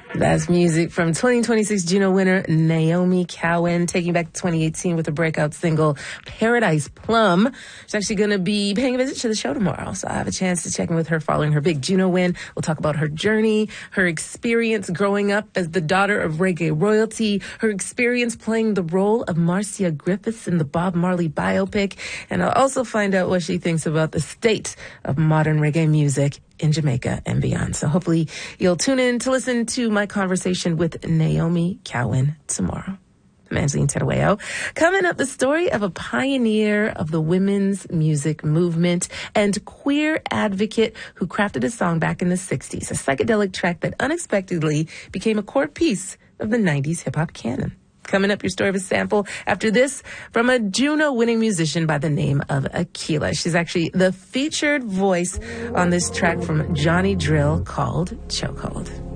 That's music from 2026 Juno winner Naomi Cowan, taking back 2018 with a breakout single, Paradise Plum. She's actually going to be paying a visit to the show tomorrow, so I have a chance to check in with her following her big Juno win. We'll talk about her journey, her experience growing up as the daughter of reggae royalty, her experience playing the role of Marcia Griffiths in the Bob Marley biopic, and I'll also find out what she thinks about the state of modern reggae music in Jamaica and beyond. So hopefully you'll tune in to listen to my conversation with Naomi Cowan tomorrow. I'm Angeline Terueo. Coming up, the story of a pioneer of the women's music movement and queer advocate who crafted a song back in the 60s, a psychedelic track that unexpectedly became a core piece of the 90s hip-hop canon. Coming up, your story of a sample after this from a Juno-winning musician by the name of Akila. She's actually the featured voice on this track from Johnny Drill called Chokehold.